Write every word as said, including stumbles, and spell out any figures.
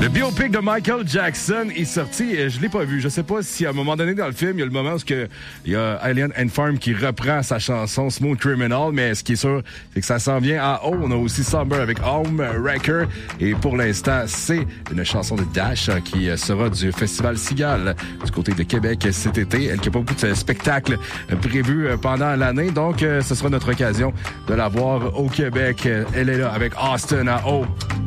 Le biopic de Michael Jackson est sorti et je l'ai pas vu. Je sais pas si à un moment donné dans le film, il y a le moment où il y a Alien and Farm qui reprend sa chanson Smooth Criminal, mais ce qui est sûr, c'est que ça s'en vient en haut. On a aussi Somber avec Home Wrecker et pour l'instant, c'est une chanson de Dash qui sera du Festival Cigale du côté de Québec cet été. Elle qui a pas beaucoup de spectacles prévus pendant l'année, donc ce sera notre occasion de la voir au Québec. Elle est là avec Austin à haut.